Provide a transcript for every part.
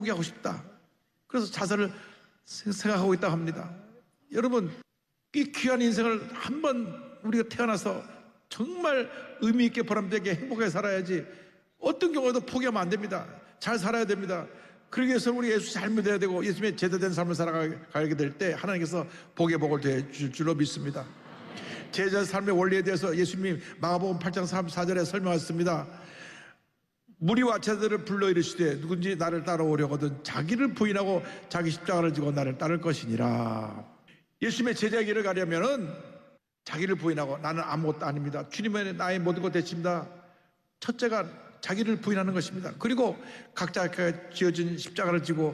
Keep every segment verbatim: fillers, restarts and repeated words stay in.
포기하고 싶다. 그래서 자살을 생각하고 있다고 합니다. 여러분, 이 귀한 인생을 한번 우리가 태어나서 정말 의미 있게 보람되게 행복하게 살아야지 어떤 경우에도 포기하면 안 됩니다. 잘 살아야 됩니다. 그러기 위해서 우리 예수 잘 믿어야 되고 예수님의 제대된 삶을 살아가게 될 때 하나님께서 복의 복을 더해줄 줄로 믿습니다. 제자 삶의 원리에 대해서 예수님이 마가복음 팔 장 삼십사 절에 설명하셨습니다. 무리와 제자들을 불러 이르시되 누군지 나를 따라오려거든 자기를 부인하고 자기 십자가를 지고 나를 따를 것이니라. 예수님의 제자의 길을 가려면은 자기를 부인하고 나는 아무것도 아닙니다. 주님은 나의 모든 것 대신다. 첫째가 자기를 부인하는 것입니다. 그리고 각자가 지어진 십자가를 지고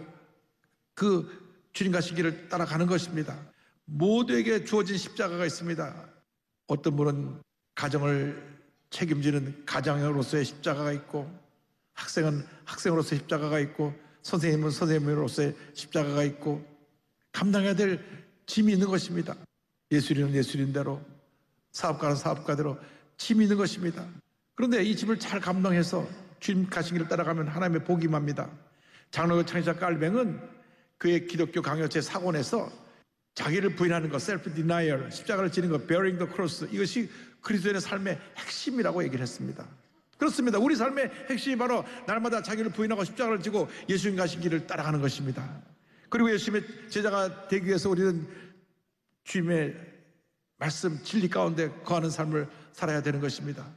그 주님 가신 길을 따라가는 것입니다. 모두에게 주어진 십자가가 있습니다. 어떤 분은 가정을 책임지는 가장으로서의 십자가가 있고, 학생은 학생으로서의 십자가가 있고, 선생님은 선생님으로서의 십자가가 있고, 감당해야 될 짐이 있는 것입니다. 예술인은 예술인대로, 사업가는 사업가대로 짐이 있는 것입니다. 그런데 이 짐을 잘 감당해서 주님 가신 길을 따라가면 하나님의 복이 임합니다. 장로교 창시자 깔뱅은 그의 기독교 강요체 사곤에서 자기를 부인하는 것, self denial, 십자가를 지는 것, bearing the cross, 이것이 그리스도인의 삶의 핵심이라고 얘기를 했습니다. 그렇습니다. 우리 삶의 핵심이 바로 날마다 자기를 부인하고 십자가를 지고 예수님 가신 길을 따라가는 것입니다. 그리고 예수님의 제자가 되기 위해서 우리는 주님의 말씀, 진리 가운데 거하는 삶을 살아야 되는 것입니다.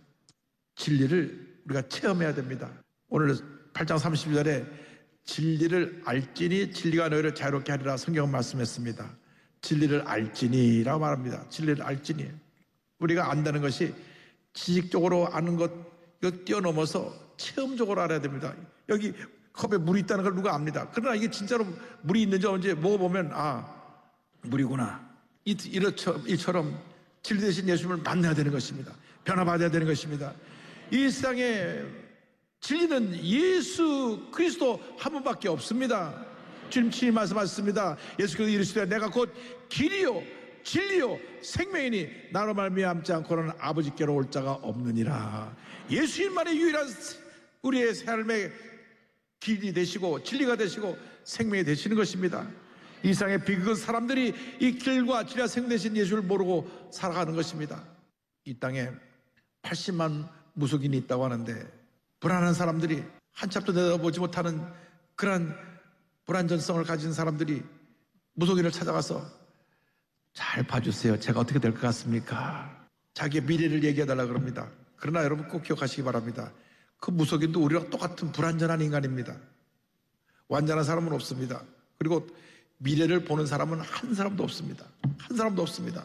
진리를 우리가 체험해야 됩니다. 오늘 팔 장 삼십 절에 진리를 알지니 진리가 너희를 자유롭게 하리라 성경은 말씀했습니다. 진리를 알지니라고 말합니다. 진리를 알지니. 우리가 안다는 것이 지식적으로 아는 것, 이거 뛰어넘어서 체험적으로 알아야 됩니다. 여기 컵에 물이 있다는 걸 누가 압니다. 그러나 이게 진짜로 물이 있는지 언제 먹어보면 아, 물이구나. 이, 이처럼, 이처럼 진리 대신 예수님을 만나야 되는 것입니다. 변화받아야 되는 것입니다. 이 세상에 진리는 예수 그리스도 한 분밖에 없습니다. 주님 친히 말씀하셨습니다. 예수께서 이르시되 내가 곧 길이요 진리요 생명이니 나로 말미암지 않고는 아버지께로 올 자가 없느니라. 예수님만의 유일한 우리의 삶의 길이 되시고 진리가 되시고 생명이 되시는 것입니다. 이 세상의 비극은 사람들이 이 길과 진리와 생명 되신 예수를 모르고 살아가는 것입니다. 이 땅에 팔십만 무속인이 있다고 하는데 불안한 사람들이 한참도 내다보지 못하는 그러한 불안전성을 가진 사람들이 무속인을 찾아가서 잘 봐주세요. 제가 어떻게 될 것 같습니까? 자기의 미래를 얘기해달라 그럽니다. 그러나 여러분 꼭 기억하시기 바랍니다. 그 무속인도 우리랑 똑같은 불안전한 인간입니다. 완전한 사람은 없습니다. 그리고 미래를 보는 사람은 한 사람도 없습니다. 한 사람도 없습니다.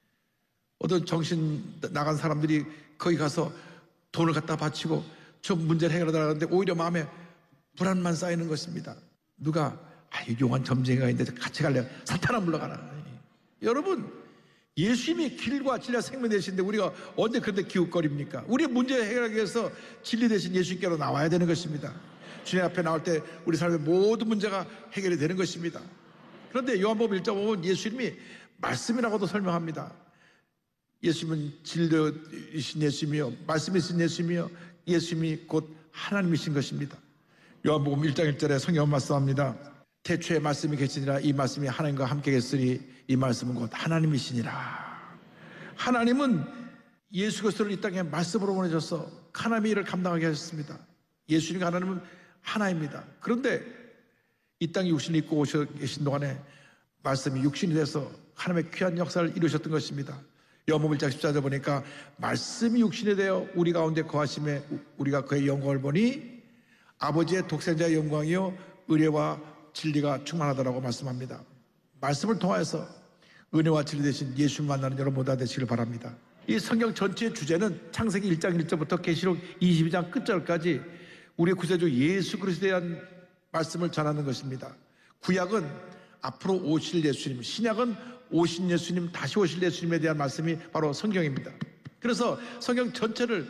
어떤 정신 나간 사람들이 거기 가서 돈을 갖다 바치고 저 문제를 해결하려는데 오히려 마음에 불안만 쌓이는 것입니다. 누가 아, 용한 점쟁이가 있는데 같이 갈래? 사탄아 물러가라. 여러분 예수님이 길과 진리와 생명 되시는데 우리가 언제 그런데 기웃거립니까? 우리의 문제 해결하기 위해서 진리 대신 예수님께로 나와야 되는 것입니다. 주님 앞에 나올 때 우리 삶의 모든 문제가 해결이 되는 것입니다. 그런데 요한복음 일 장 보면 예수님이 말씀이라고도 설명합니다. 예수님은 진리이신 예수님이요 말씀이신 예수님이요 예수님이 곧 하나님이신 것입니다. 요한복음 일 장 일 절에 성경 말씀합니다. 태초에 말씀이 계시니라 이 말씀이 하나님과 함께 계시니 이 말씀은 곧 하나님이시니라. 하나님은 예수 그리스도를 이 땅에 말씀으로 보내셔서 하나님의 일을 감당하게 하셨습니다. 예수님과 하나님은 하나입니다. 그런데 이 땅에 육신이 입고 오셔 계신 동안에 말씀이 육신이 돼서 하나님의 귀한 역사를 이루셨던 것입니다. 요한복음 일 장 십사 절 보니까 말씀이 육신이 되어 우리 가운데 거하심에 우리가 그의 영광을 보니 아버지의 독생자의 영광이요 은혜와 진리가 충만하다라고 말씀합니다. 말씀을 통하여서 은혜와 진리 되신 예수 만나는 여러분 모두 되시길 바랍니다. 이 성경 전체의 주제는 창세기 일 장 일 절부터 계시록 이십이 장 끝절까지 우리의 구세주 예수 그리스도에 대한 말씀을 전하는 것입니다. 구약은 앞으로 오실 예수님, 신약은 오신 예수님, 다시 오실 예수님에 대한 말씀이 바로 성경입니다. 그래서 성경 전체를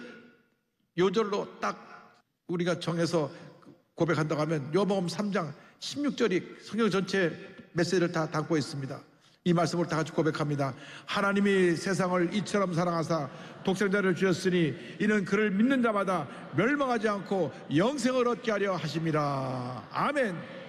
요절로 딱 우리가 정해서 고백한다고 하면 요한복음 삼 장 십육 절이 성경 전체 메시지를 다 담고 있습니다. 이 말씀을 다 같이 고백합니다. 하나님이 세상을 이처럼 사랑하사 독생자를 주셨으니 이는 그를 믿는 자마다 멸망하지 않고 영생을 얻게 하려 하심이라. 아멘.